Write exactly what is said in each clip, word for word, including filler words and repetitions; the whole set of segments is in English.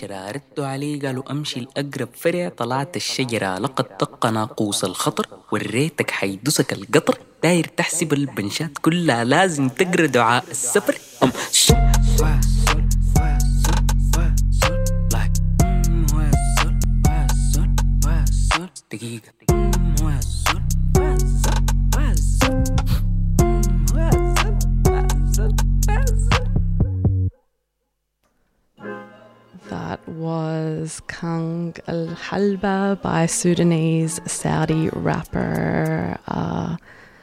عشرة ردوا عليه قالوا أمشي الأقرب فرع طلعت الشجرة لقد طق ناقوس الخطر وريتك حيدوسك القطر داير تحسب البنشات كلها لازم تقرأ دعاء السفر أم دقيقة That was Kang Al Halba by Sudanese Saudi rapper uh,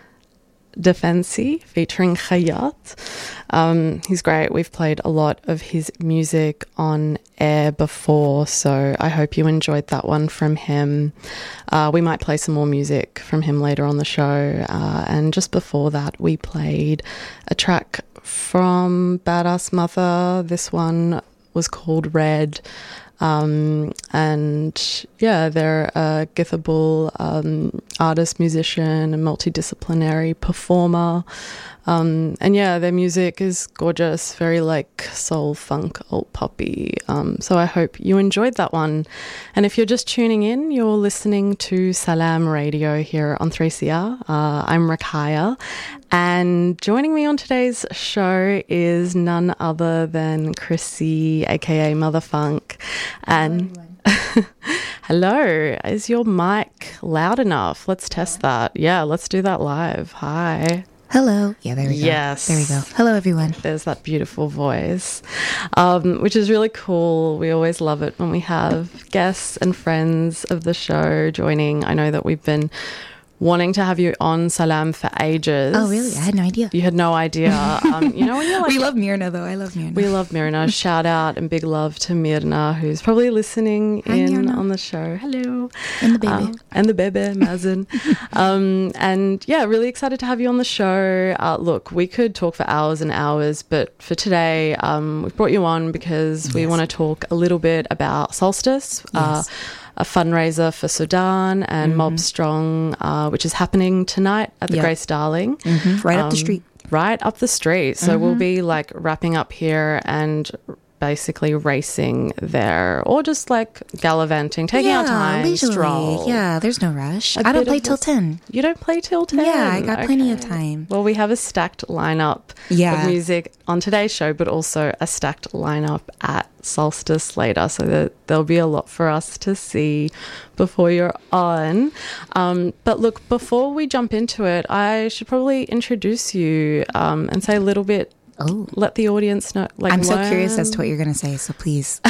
Defensi featuring Khayat. Um, he's great. We've played a lot of his music on air before, so I hope you enjoyed that one from him. Uh, we might play some more music from him later on the show. Uh, and just before that, we played a track from Badass Mother. This one was called Red. Um, and yeah, they're a Githable um, artist, musician, and multidisciplinary performer. Um, and yeah, their music is gorgeous, very like soul, funk, alt poppy. Um, so I hope you enjoyed that one. And if you're just tuning in, you're listening to Salam Radio here on three C R. Uh, I'm Rakaya. And joining me on today's show is none other than Chrissy, aka Mother Funk. And hello, is your mic loud enough? Let's test that. Yeah, let's do that live. Hi. Hello. Yeah, there we go. Yes. There we go. Hello, everyone. There's that beautiful voice, um, which is really cool. We always love it when we have guests and friends of the show joining. I know that we've been wanting to have you on Salam for ages. Oh, really? I had no idea. You had no idea. Um, you know, when you're like, we love Mirna, though. I love Mirna. We love Mirna. Shout out and big love to Mirna, who's probably listening Hi, in Mirna. on the show. Hello. And the baby. Um, and the baby, Mazen. um, and yeah, really excited to have you on the show. Uh, look, we could talk for hours and hours, but for today, um, we've brought you on because yes. we want to talk a little bit about Solstice. Yes. Uh, a fundraiser for Sudan and mm-hmm. Mob Strong, uh, which is happening tonight at the yep. Grace Darling. Mm-hmm. Right um, up the street. Right up the street. So mm-hmm. we'll be like wrapping up here and basically racing there or just like gallivanting, taking yeah, our time, leisurely. stroll. Yeah, there's no rush. A I don't bit play of till this- ten. You don't play till ten? Yeah, I got Okay. plenty of time. Well, we have a stacked lineup Yeah. of music on today's show, but also a stacked lineup at Solstice later. So there, there'll be a lot for us to see before you're on. Um, but look, before we jump into it, I should probably introduce you um, and say a little bit. Oh, let the audience know. Like, I'm so learn. curious as to what you're going to say, so please.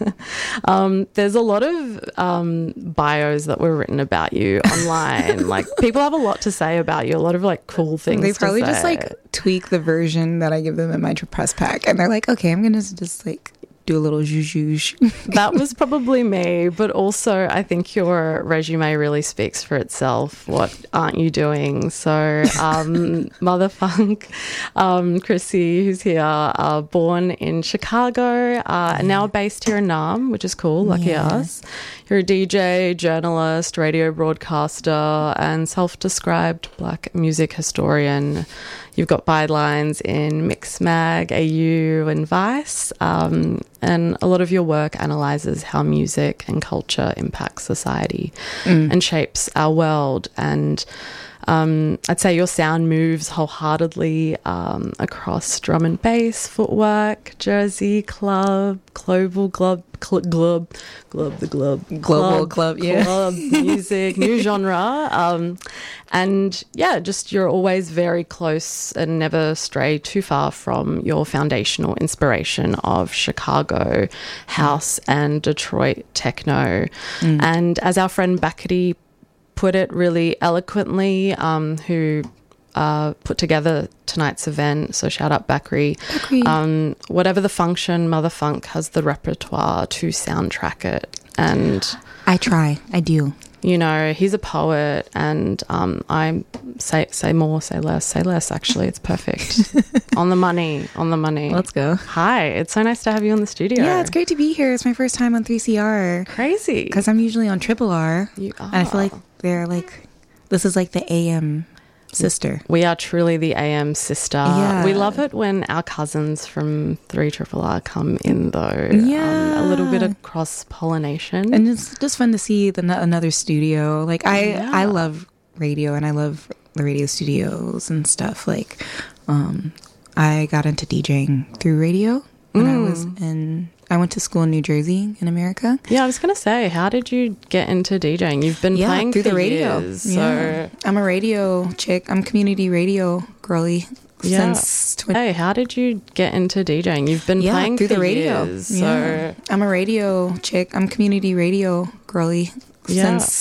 um, there's a lot of um, bios that were written about you online. Like, people have a lot to say about you, a lot of like cool things. They probably to say. just like tweak the version that I give them in my press pack, and they're like, okay, I'm going to just like do a little zhuzh. That was probably me, but also I think your resume really speaks for itself. What aren't you doing? So, um, Mother Funk, um, Chrissy, who's here, uh, born in Chicago, uh, and now based here in Nam, which is cool. Lucky Yes. us. You're a D J, journalist, radio broadcaster, and self-described black music historian. You've got bylines in Mixmag, A U, and Vice, um, and a lot of your work analyses how music and culture impacts society mm. and shapes our world. And um, I'd say your sound moves wholeheartedly um, across drum and bass, footwork, Jersey, club, global, glub, cl- glub, glub, the glub, Global club, yeah. club music, new genre. Um, and yeah, just you're always very close and never stray too far from your foundational inspiration of Chicago house and Detroit techno. Mm. And as our friend Bakary put it really eloquently, um, who uh, put together tonight's event, so shout out Bakary. Bakary. Um, whatever the function, Mother Funk has the repertoire to soundtrack it. And I try. I do. You know, he's a poet, and um, I say say more, say less, say less. Actually, it's perfect. On the money, on the money. Let's go. Hi, it's so nice to have you in the studio. Yeah, it's great to be here. It's my first time on three C R. Crazy, because I'm usually on Triple R. You are. And I feel like they're like, this is like the A M sister. We are truly the A M sister. Yeah. We love it when our cousins from three R R R come in, though. Yeah. Um, a little bit of cross-pollination. And it's just fun to see the another studio. Like, I, Yeah. I love radio, and I love the radio studios and stuff. Like, um, I got into DJing through radio when Mm. I was in... I went to school in New Jersey in America. Yeah, I was going to say, how did you get into DJing? You've been Yeah, playing through for the radio. years, Yeah. so... I'm a radio chick. I'm community radio girly Yeah. since twenty. Hey, how did you get into DJing? You've been Yeah, playing through for the radio. years, Yeah. so... I'm a radio chick. I'm community radio girly Yeah. since